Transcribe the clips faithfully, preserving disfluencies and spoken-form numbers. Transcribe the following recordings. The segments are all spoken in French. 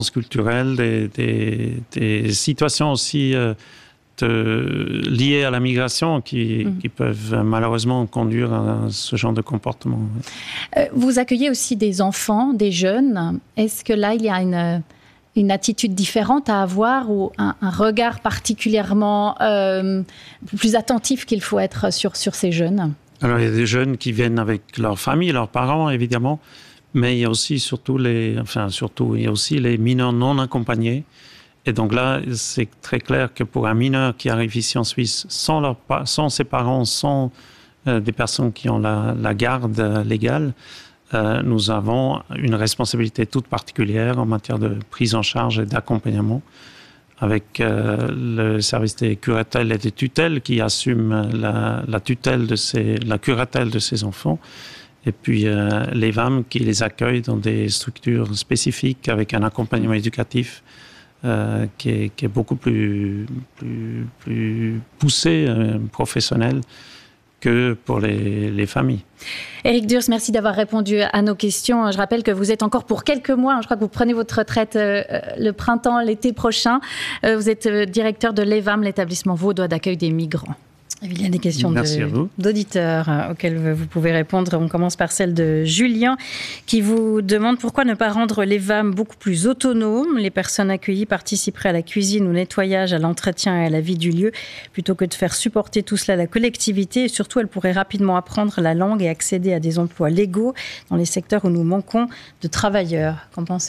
culturelles, des, des, des situations aussi euh, de, liées à la migration qui, mmh. qui peuvent malheureusement conduire à ce genre de comportement. Euh, vous accueillez aussi des enfants, des jeunes. Est-ce que là, il y a une, une attitude différente à avoir ou un, un regard particulièrement euh, plus attentif qu'il faut être sur, sur ces jeunes ? Alors, il y a des jeunes qui viennent avec leur famille, leurs parents, évidemment. Mais il y a aussi surtout les, enfin surtout, il y a aussi les mineurs non accompagnés. Et donc là, c'est très clair que pour un mineur qui arrive ici en Suisse sans, leur, sans ses parents, sans euh, des personnes qui ont la, la garde légale, euh, nous avons une responsabilité toute particulière en matière de prise en charge et d'accompagnement avec euh, le service des curatelles et des tutelles qui assume la, la tutelle de ces, la curatelle de ces enfants. Et puis euh, l'E V A M qui les accueille dans des structures spécifiques avec un accompagnement éducatif euh, qui, est, qui est beaucoup plus, plus, plus poussé, euh, professionnel que pour les, les familles. Éric Durs, merci d'avoir répondu à nos questions. Je rappelle que vous êtes encore pour quelques mois, je crois que vous prenez votre retraite euh, le printemps, l'été prochain. Euh, vous êtes directeur de l'E V A M, l'établissement vaudois d'accueil des migrants. Il y a des questions de, d'auditeurs euh, auxquelles vous pouvez répondre. On commence par celle de Julien qui vous demande pourquoi ne pas rendre les V A M beaucoup plus autonomes. Les personnes accueillies participeraient à la cuisine, au nettoyage, à l'entretien et à la vie du lieu plutôt que de faire supporter tout cela à la collectivité. Et surtout, elles pourraient rapidement apprendre la langue et accéder à des emplois légaux dans les secteurs où nous manquons de travailleurs. Qu'en pensez-vous ?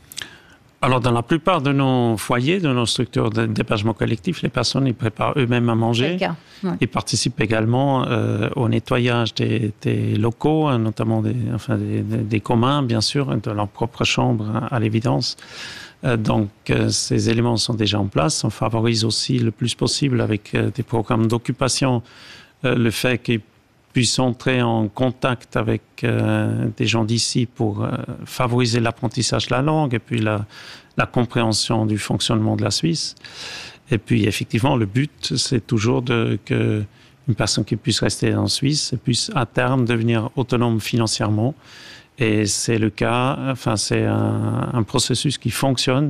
Alors, dans la plupart de nos foyers, de nos structures d'hébergement collectif, les personnes ils préparent eux-mêmes à manger. Ouais. Ils participent également euh, au nettoyage des, des locaux, notamment des, enfin des, des, des communs, bien sûr, de leur propre chambre, à l'évidence. Euh, donc, euh, ces éléments sont déjà en place. On favorise aussi le plus possible avec euh, des programmes d'occupation euh, le fait qu'ils puissent entrer en contact avec euh, des gens d'ici pour euh, favoriser l'apprentissage de la langue et puis la, la compréhension du fonctionnement de la Suisse. Et puis, effectivement, le but, c'est toujours de, que une personne qui puisse rester en Suisse puisse, à terme, devenir autonome financièrement. Et c'est le cas, enfin, c'est un, un processus qui fonctionne.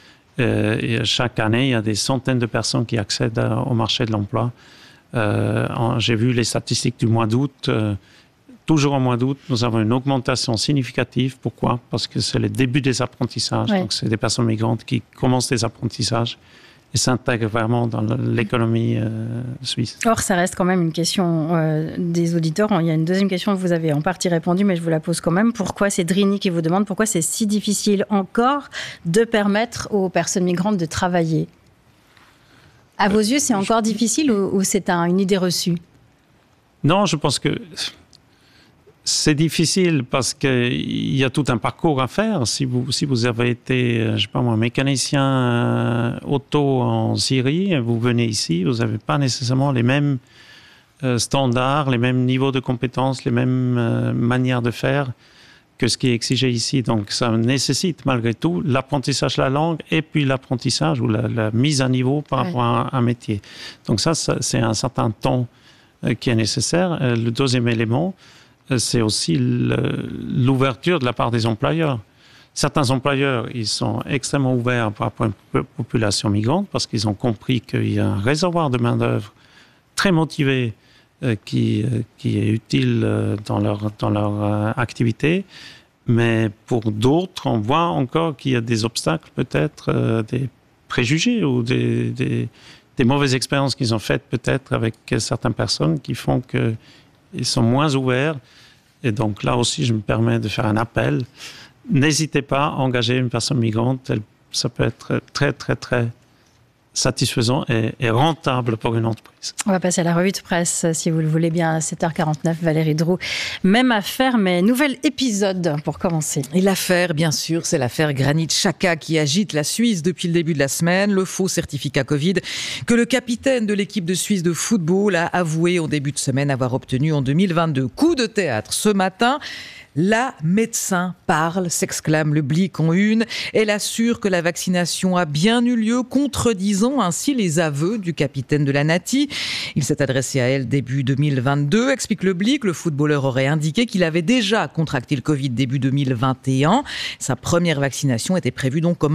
Euh, et chaque année, il y a des centaines de personnes qui accèdent à, au marché de l'emploi. Euh, j'ai vu les statistiques du mois d'août. Euh, toujours au mois d'août, nous avons une augmentation significative. Pourquoi ? Parce que c'est le début des apprentissages. Ouais. Donc, c'est des personnes migrantes qui commencent des apprentissages et s'intègrent vraiment dans l'économie euh, suisse. Or, ça reste quand même une question euh, des auditeurs. Il y a une deuxième question que vous avez en partie répondu, mais je vous la pose quand même. Pourquoi, c'est Drini qui vous demande, pourquoi c'est si difficile encore de permettre aux personnes migrantes de travailler ? À vos yeux, c'est encore difficile ou, ou c'est un, une idée reçue ? Non, je pense que c'est difficile parce qu'il y a tout un parcours à faire. Si vous, si vous avez été, je sais pas moi, mécanicien euh, auto en Syrie, vous venez ici, vous n'avez pas nécessairement les mêmes euh, standards, les mêmes niveaux de compétences, les mêmes euh, manières de faire que ce qui est exigé ici. Donc, ça nécessite malgré tout l'apprentissage de la langue et puis l'apprentissage ou la, la mise à niveau par rapport ouais. à un métier. Donc ça, ça c'est un certain temps euh, qui est nécessaire. Euh, le deuxième élément, euh, c'est aussi le, l'ouverture de la part des employeurs. Certains employeurs, ils sont extrêmement ouverts par rapport à une population migrante parce qu'ils ont compris qu'il y a un réservoir de main-d'œuvre très motivé Euh, qui, euh, qui est utile euh, dans leur, dans leur euh, activité. Mais pour d'autres, on voit encore qu'il y a des obstacles, peut-être euh, des préjugés ou des, des, des mauvaises expériences qu'ils ont faites peut-être avec certaines personnes qui font qu'ils sont moins ouverts. Et donc là aussi, je me permets de faire un appel. N'hésitez pas à engager une personne migrante. Elle, ça peut être très, très, très satisfaisant et, et rentable pour une entreprise. On va passer à la revue de presse, si vous le voulez bien, à sept heures quarante-neuf. Valérie Droux, même affaire, mais nouvel épisode pour commencer. Et l'affaire, bien sûr, c'est l'affaire Granit Xhaka qui agite la Suisse depuis le début de la semaine. Le faux certificat Covid que le capitaine de l'équipe de Suisse de football a avoué en début de semaine avoir obtenu en deux mille vingt-deux. Coup de théâtre ce matin. La médecin parle, s'exclame le Blick en une. Elle assure que la vaccination a bien eu lieu, contredisant ainsi les aveux du capitaine de la Nati. Il s'est adressé à elle début deux mille vingt-deux, explique le Blick. Le footballeur aurait indiqué qu'il avait déjà contracté le Covid début deux mille vingt et un. Sa première vaccination était prévue donc comme